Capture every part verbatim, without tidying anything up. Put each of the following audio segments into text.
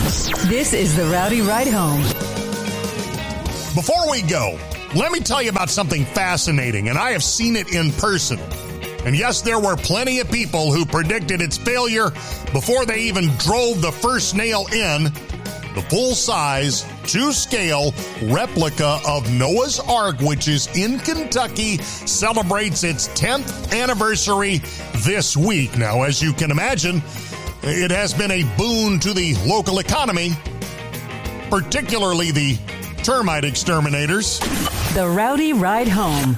This is the Rowdy Ride Home. Before we go, let me tell you about something fascinating, and I have seen it in person. And yes, there were plenty of people who predicted its failure before they even drove the first nail in. The full-size, to-scale replica of Noah's Ark, which is in Kentucky, celebrates its tenth anniversary this week. Now, as you can imagine, it has been a boon to the local economy, particularly the termite exterminators. The Rowdy Ride Home.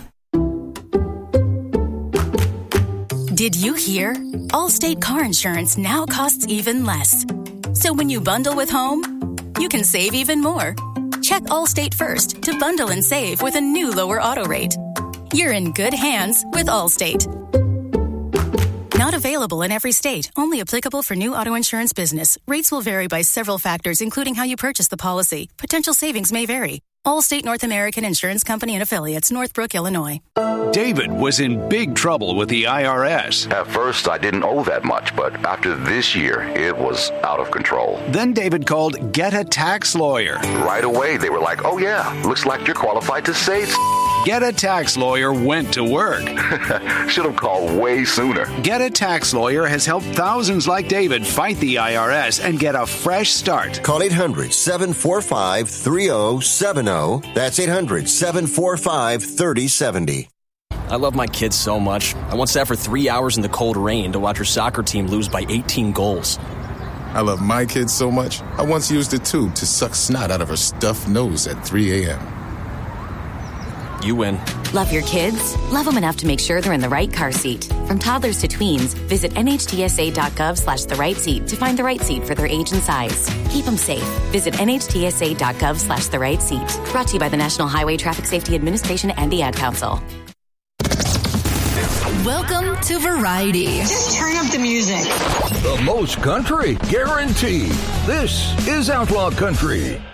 Did you hear? Allstate car insurance now costs even less. So when you bundle with home, you can save even more. Check Allstate first to bundle and save with a new lower auto rate. You're in good hands with Allstate. Not available in every state. Only applicable for new auto insurance business. Rates will vary by several factors, including how you purchase the policy. Potential savings may vary. Allstate North American Insurance Company and Affiliates, Northbrook, Illinois. David was in big trouble with the I R S. At first, I didn't owe that much, but after this year, it was out of control. Then David called Get a Tax Lawyer. Right away, they were like, oh yeah, looks like you're qualified to say it. Get a Tax Lawyer went to work. Should have called way sooner. Get a Tax Lawyer has helped thousands like David fight the I R S and get a fresh start. Call eight hundred, seven four five, three oh seven oh. That's eight hundred, seven four five, three oh seven oh. I love my kids so much. I once sat for three hours in the cold rain to watch her soccer team lose by eighteen goals. I love my kids so much, I once used a tube to suck snot out of her stuffed nose at three a.m. You win. Love your kids? Love them enough to make sure they're in the right car seat. From toddlers to tweens, visit N H T S A dot gov slash the right seat to find the right seat for their age and size. Keep them safe. Visit N H T S A dot gov slash the right seat. Brought to you by the National Highway Traffic Safety Administration and the Ad Council. Welcome to Variety. Just turn up the music. The most country guaranteed. This is Outlaw Country.